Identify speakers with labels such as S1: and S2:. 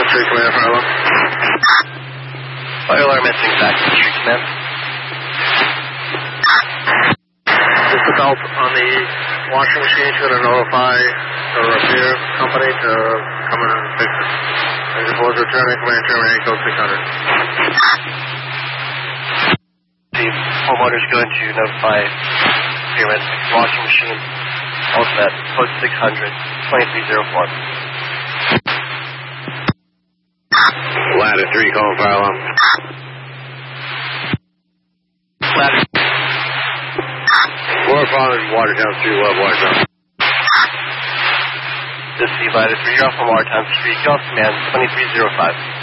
S1: Street Command, fire alarm.
S2: Fire alarm missing back to Street Command.
S1: Just the belt on the washing machine. Going to notify the repair company to come in and fix it. Engine 4 is returning. Command terminating code 600.
S2: The homeowner is going to notify repairman washing machine. Also that code 600 2304.
S1: Ladder 3 calling fire alarm.
S2: Ladder.
S1: 4 Watertown Street, Watertown.
S2: This is Ladder 3, you're off on Watertown Street. You're off command 2305.